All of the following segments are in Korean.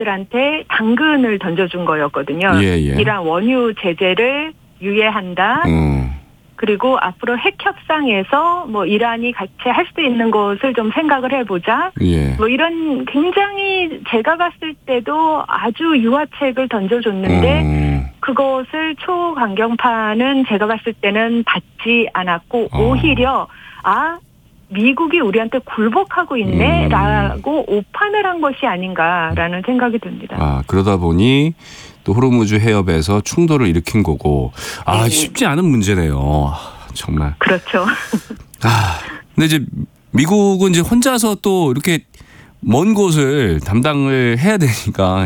유럽들한테 당근을 던져준 거였거든요. 예. 이란 원유 제재를 유예한다. 그리고 앞으로 핵 협상에서 뭐 이란이 같이 할 수 있는 것을 좀 생각을 해보자. 예. 뭐 이런 굉장히 제가 봤을 때도 아주 유화책을 던져줬는데 그것을 초강경파는 제가 봤을 때는 받지 않았고 오히려 미국이 우리한테 굴복하고 있네라고 오판을 한 것이 아닌가라는 생각이 듭니다. 그러다 보니 또 호르무즈 해협에서 충돌을 일으킨 거고 네. 쉽지 않은 문제네요. 정말. 그렇죠. 근데 이제 미국은 이제 혼자서 또 이렇게 먼 곳을 담당을 해야 되니까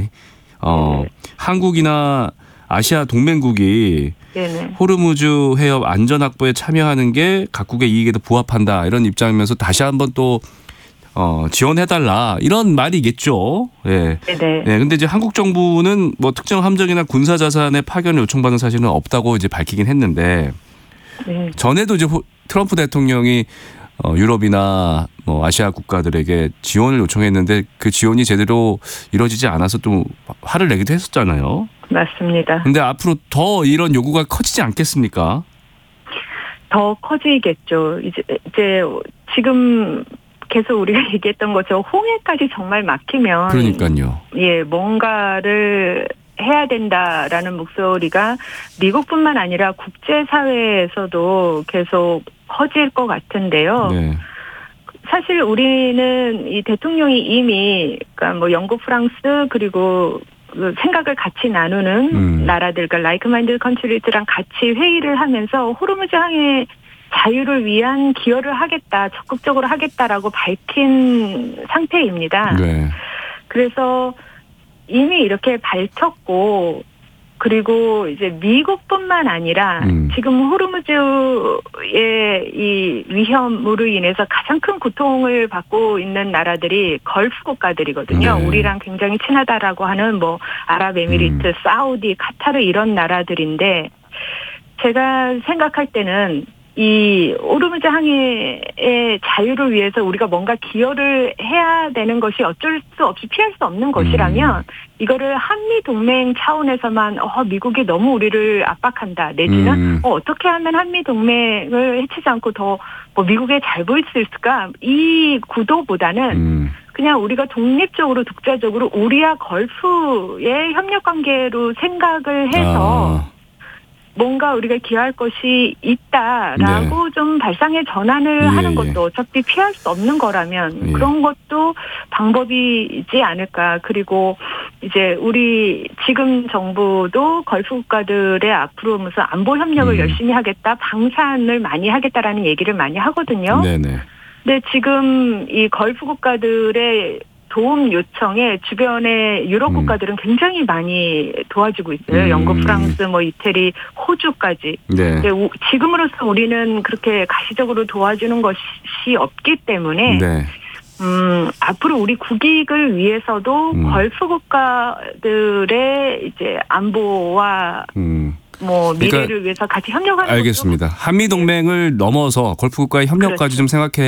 한국이나 아시아 동맹국이 네네. 호르무즈 해협 안전 확보에 참여하는 게 각국의 이익에도 부합한다 이런 입장이면서 다시 한번 또 지원해달라 이런 말이겠죠. 예. 네네. 네. 근데 이제 한국 정부는 뭐 특정 함정이나 군사 자산의 파견을 요청받은 사실은 없다고 이제 밝히긴 했는데 네. 전에도 이제 트럼프 대통령이 유럽이나 뭐 아시아 국가들에게 지원을 요청했는데 그 지원이 제대로 이루어지지 않아서 좀 화를 내기도 했었잖아요. 맞습니다. 근데 앞으로 더 이런 요구가 커지지 않겠습니까? 더 커지겠죠. 이제 지금 계속 우리가 얘기했던 것처럼 홍해까지 정말 막히면 그러니까요. 예, 뭔가를 해야 된다라는 목소리가 미국뿐만 아니라 국제사회에서도 계속 커질 것 같은데요. 네. 사실 우리는 이 대통령이 이미 그러니까 뭐 영국, 프랑스 그리고 생각을 같이 나누는 나라들, 그러니까 라이크 마인드 컨트리즈랑 같이 회의를 하면서 호르무즈 항해 자유를 위한 기여를 하겠다, 적극적으로 하겠다라고 밝힌 상태입니다. 네. 그래서 이미 이렇게 밝혔고, 그리고 이제 미국뿐만 아니라 지금 호르무즈의 이 위험으로 인해서 가장 큰 고통을 받고 있는 나라들이 걸프 국가들이거든요. 네. 우리랑 굉장히 친하다라고 하는 뭐 아랍에미리트, 사우디, 카타르 이런 나라들인데 제가 생각할 때는 이 호르무즈 항해의 자유를 위해서 우리가 뭔가 기여를 해야 되는 것이 어쩔 수 없이 피할 수 없는 것이라면 이거를 한미 동맹 차원에서만 미국이 너무 우리를 압박한다 내지는 어떻게 하면 한미 동맹을 해치지 않고 더 뭐 미국에 잘 보일 수 있을까 이 구도보다는 그냥 우리가 독립적으로 독자적으로 우리와 걸프의 협력 관계로 생각을 해서 뭔가 우리가 기여할 것이 있다라고 좀 발상의 전환을 하는 것도 어차피 피할 수 없는 거라면 그런 것도 방법이지 않을까. 그리고 이제 우리 지금 정부도 걸프 국가들의 앞으로 무슨 안보 협력을 열심히 하겠다, 방산을 많이 하겠다라는 얘기를 많이 하거든요. 네네. 근데 지금 이 걸프 국가들의 도움 요청에 주변의 유럽 국가들은 굉장히 많이 도와주고 있어요. 영국, 프랑스, 뭐 이태리, 호주까지. 네. 지금으로서 우리는 그렇게 가시적으로 도와주는 것이 없기 때문에 앞으로 우리 국익을 위해서도 걸프 국가들의 이제 안보와 뭐 미래를 위해서 같이 협력하는 알겠습니다. 한미 동맹을 넘어서 걸프 국가의 협력까지 좀 생각해